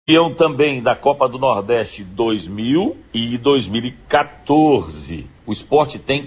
Campeão também da Copa do Nordeste 2000 e 2014. O Sport tem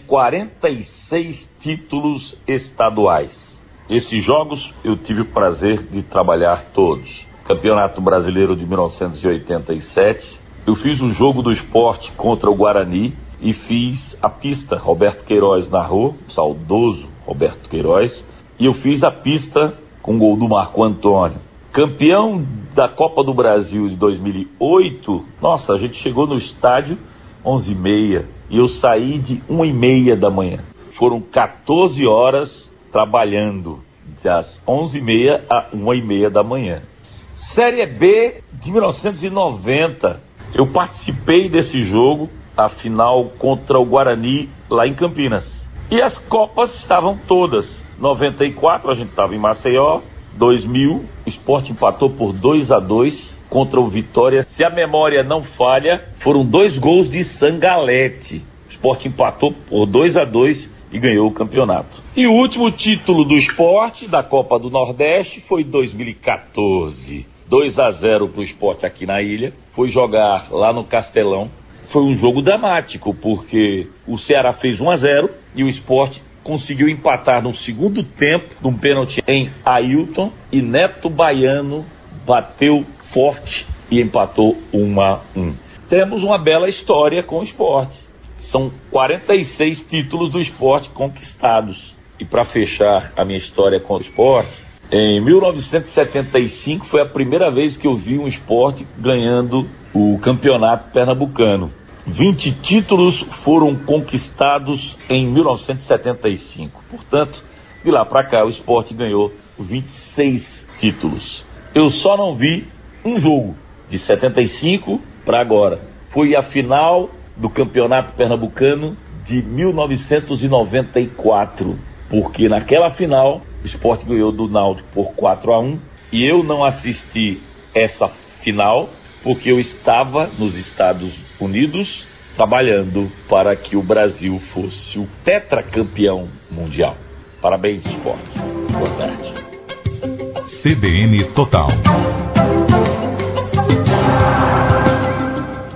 46 títulos estaduais. Esses jogos eu tive o prazer de trabalhar todos. Campeonato Brasileiro de 1987, eu fiz um jogo do Sport contra o Guarani e fiz a pista. Roberto Queiroz narrou, saudoso Roberto Queiroz, e eu fiz a pista com o gol do Marco Antônio. Campeão da Copa do Brasil de 2008, nossa, a gente chegou no estádio 11h30 e eu saí de 1h30 da manhã. Foram 14 horas trabalhando, das 11h30 a 1h30 da manhã. Série B de 1990, eu participei desse jogo, a final contra o Guarani lá em Campinas. E as Copas estavam todas. 94 a gente estava em Maceió. 2000, o Sport empatou por 2-2 contra o Vitória. Se a memória não falha, foram 2 gols de Sangalete. O Sport empatou por 2-2 e ganhou o campeonato. E o último título do Sport, da Copa do Nordeste, foi 2014. 2-0 para o Sport aqui na ilha. Foi jogar lá no Castelão. Foi um jogo dramático, porque o Ceará fez 1-0 e o Sport conseguiu empatar no segundo tempo, num pênalti em Ailton, e Neto Baiano bateu forte e empatou 1-1. Temos uma bela história com o Sport. São 46 títulos do Sport conquistados. E para fechar a minha história com o Sport, em 1975 foi a primeira vez que eu vi um Sport ganhando o campeonato pernambucano. 20 títulos foram conquistados em 1975. Portanto, de lá para cá o Sport ganhou 26 títulos. Eu só não vi um jogo de 75 para agora. Foi a final do Campeonato Pernambucano de 1994. Porque naquela final o Sport ganhou do Náutico por 4-1 e eu não assisti essa final porque eu estava nos Estados Unidos trabalhando para que o Brasil fosse o tetracampeão mundial. Parabéns, Sport. Boa tarde. CBN Total.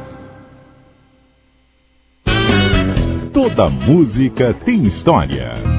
Toda música tem história.